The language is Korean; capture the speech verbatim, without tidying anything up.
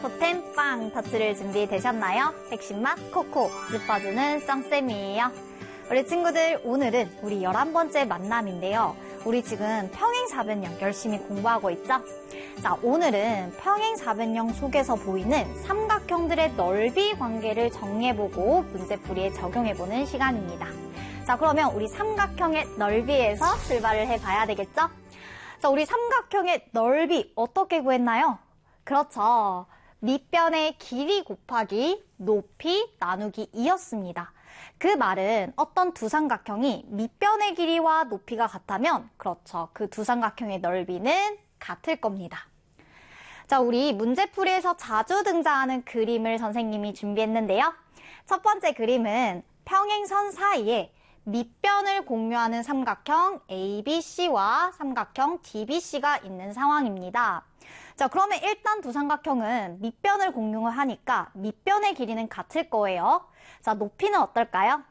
토템 빵 터트릴 준비 되셨나요? 핵심맛 코코 짚어주는 짱쌤이에요. 우리 친구들, 오늘은 우리 열한 번째 만남인데요. 우리 지금 평행사변형 열심히 공부하고 있죠? 자, 오늘은 평행사변형 속에서 보이는 삼각형들의 넓이 관계를 정리해보고 문제풀이에 적용해보는 시간입니다. 자, 그러면 우리 삼각형의 넓이에서 출발을 해봐야 되겠죠? 자, 우리 삼각형의 넓이 어떻게 구했나요? 그렇죠. 밑변의 길이 곱하기 높이 나누기 이였습니다. 그 말은 어떤 두 삼각형이 밑변의 길이와 높이가 같다면, 그렇죠, 그 두 삼각형의 넓이는 같을 겁니다. 자, 우리 문제풀이에서 자주 등장하는 그림을 선생님이 준비했는데요. 첫 번째 그림은 평행선 사이에 밑변을 공유하는 삼각형 에이비씨와 삼각형 디비씨가 있는 상황입니다. 자, 그러면 일단 두 삼각형은 밑변을 공유를 하니까 밑변의 길이는 같을 거예요. 자, 높이는 어떨까요?